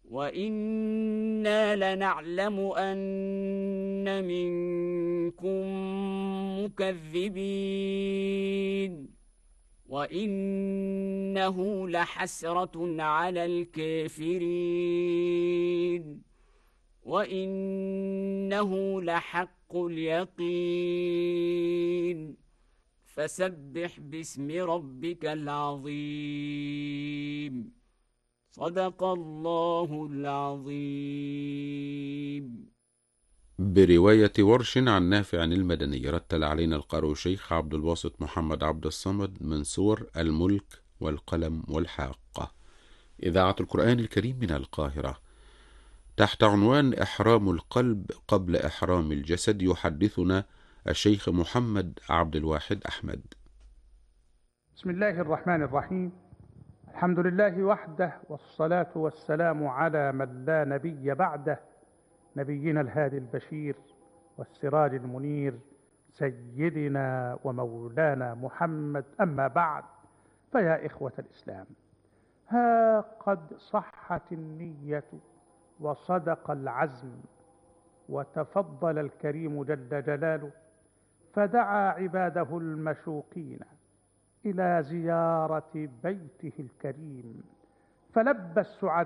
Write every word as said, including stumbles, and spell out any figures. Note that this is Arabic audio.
وإنا لنعلم أن منكم مكذبين وإنه لحسرة على الكافرين وإنه لحق اليقين فسبح باسم ربك العظيم صدق الله العظيم. برواية ورش عن نافع المدني. رتل علينا القارئ الشيخ عبد الباسط محمد عبد الصمد من سور الملك والقلم والحاقة. إذاعة القرآن الكريم من القاهرة. تحت عنوان إحرام القلب قبل إحرام الجسد يحدثنا الشيخ محمد عبد الواحد أحمد. بسم الله الرحمن الرحيم. الحمد لله وحده، والصلاة والسلام على من لا نبي بعده، نبينا الهادي البشير والسراج المنير سيدنا ومولانا محمد. أما بعد، فيا إخوة الإسلام، ها قد صحت النية وصدق العزم، وتفضل الكريم جل جلاله فدعا عباده المشوقين إلى زيارة بيته الكريم، فلبى السعداء